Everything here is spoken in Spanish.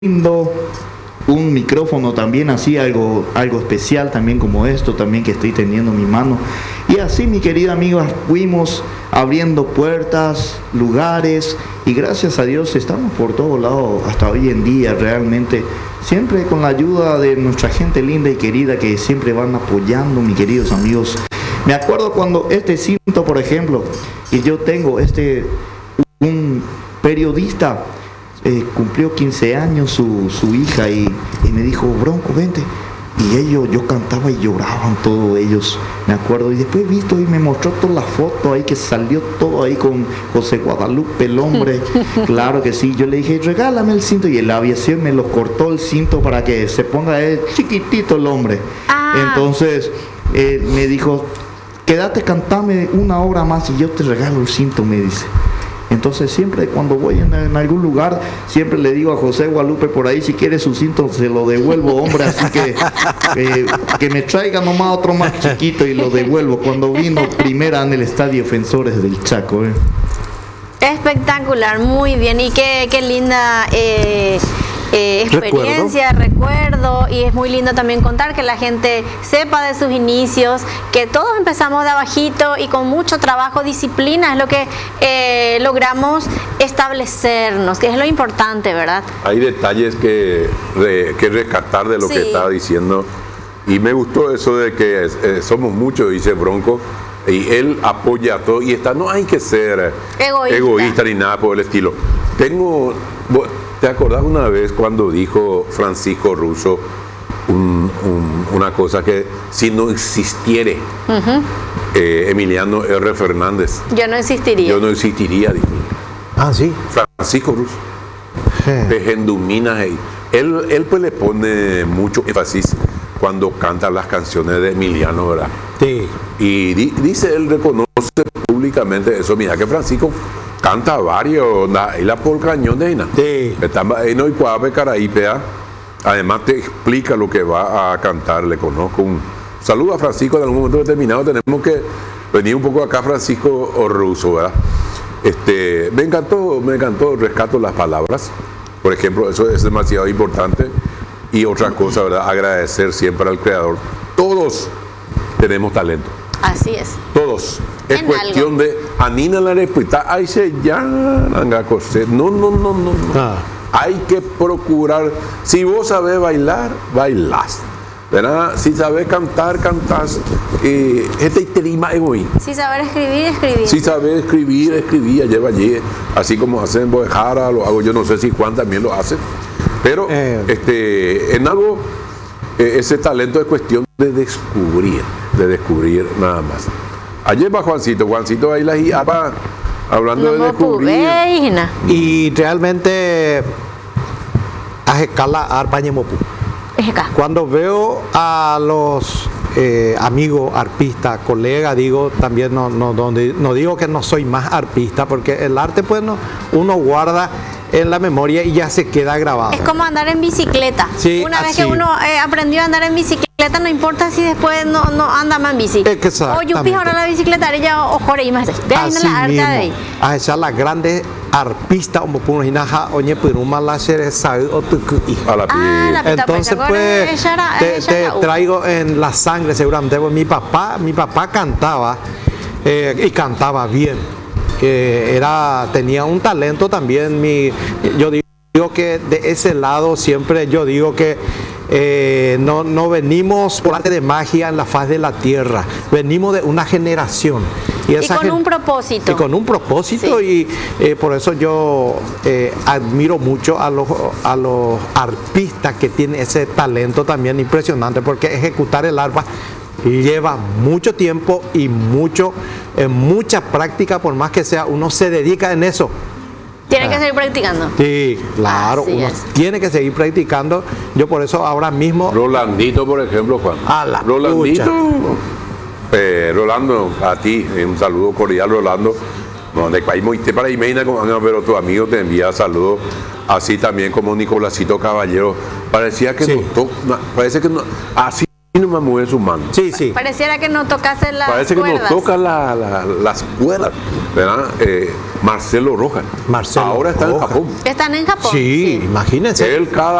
lindo, un micrófono también así, algo especial también como esto también que estoy teniendo en mi mano. Y así, mi querida amiga, fuimos abriendo puertas, lugares, y gracias a Dios estamos por todos lados hasta hoy en día realmente, siempre con la ayuda de nuestra gente linda y querida que siempre van apoyando, mis queridos amigos. Me acuerdo cuando este cinto, por ejemplo, y yo tengo un periodista, cumplió 15 años su hija y me dijo, Bronco, vente. Y yo cantaba y lloraban todos ellos, me acuerdo. Y después visto y me mostró toda la foto ahí que salió todo ahí con José Guadalupe, el hombre. Claro que sí, yo le dije, regálame el cinto. Y en la aviación me lo cortó el cinto para que se ponga chiquitito el hombre. Entonces me dijo, quédate, cantame una hora más y yo te regalo el cinto, me dice. Entonces siempre cuando voy en algún lugar, siempre le digo a José Guadalupe por ahí, si quiere su cinto se lo devuelvo, hombre, así que me traiga nomás otro más chiquito y lo devuelvo. Cuando vino primera en el Estadio Ofensores del Chaco. Espectacular, muy bien, y qué linda experiencia, recuerdo, y es muy lindo también contar que la gente sepa de sus inicios, que todos empezamos de abajito y con mucho trabajo, disciplina es lo que logramos establecernos, que es lo importante, ¿verdad? Hay detalles que rescatar de lo que estaba diciendo, y me gustó eso de que somos muchos, dice Bronco, y él apoya todo, y no hay que ser egoísta ni nada por el estilo. ¿Te acordás una vez cuando dijo Francisco Russo una cosa que si no existiere Emiliano R. Fernández? Yo no existiría. Yo no existiría, dijo. Ah, sí. Francisco Russo. Pejenduminas. Él pues le pone mucho énfasis cuando canta las canciones de Emiliano, ¿verdad? Sí. Y dice, él reconoce públicamente eso. Mira que Francisco canta varios, y la por cañón de Ina. Sí. No hay cuave caraípea. Además te explica lo que va a cantar. Le conozco un saludo a Francisco. En algún momento determinado tenemos que venir un poco acá, Francisco Russo, ¿verdad? Me encantó, rescato las palabras. Por ejemplo, eso es demasiado importante. Y otra cosa, ¿verdad? Agradecer siempre al Creador. Todos tenemos talento. Así es. Todos. Es cuestión de Anina la respuesta. Ay, se ya no. Hay que procurar. Si vos sabés bailar, bailás. ¿Verdad? Si sabés cantar, cantás. Si sabés escribir. Si sabés escribir, lleva allí. Así como hacen Boejara, lo hago yo, no sé si Juan también lo hace. Pero en algo, ese talento es cuestión de descubrir nada más. Ayer va Juancito baila y hablando de descubrir. Y realmente a escala arpañemopu. Cuando veo a los amigos arpistas, colegas, digo, también no digo que no soy más arpista, porque el arte pues uno guarda en la memoria y ya se queda grabado. Es como andar en bicicleta. Sí, una vez que uno aprendió a andar en bicicleta, no importa si después no anda más en bici. O yupi ahora la bicicleta, ella ojore y más. De ahí así la mismo. ahí. A esa la grande arpista como por hinaja oñe piruma la cereza o tucuí. Entonces pues te traigo en la sangre seguramente. Pues, mi papá cantaba y cantaba bien. Tenía un talento también. Yo digo que de ese lado siempre yo digo que no venimos por arte de magia en la faz de la tierra, venimos de una generación y con un propósito. Y con un propósito, sí. Y por eso yo admiro mucho a los arpistas que tienen ese talento también impresionante, porque ejecutar el arpa lleva mucho tiempo y mucha práctica. Por más que sea, uno se dedica en eso. Tiene que seguir practicando. Sí, claro, uno tiene que seguir practicando. Yo por eso ahora mismo... Rolandito, por ejemplo, Juan. Rolandito. Rolando, a ti, un saludo cordial, Rolando. Pero tu amigo te envía saludos, así también como Nicolásito Caballero. Parecía que parece que no... Así no me mueve su mano. Sí. Pareciera que no tocase las cuerdas. Parece que no toca las cuerdas, ¿verdad? Marcelo Rojas. Marcelo Ahora está Rojas. en Japón. ¿Están en Japón? Sí, imagínense. Él cada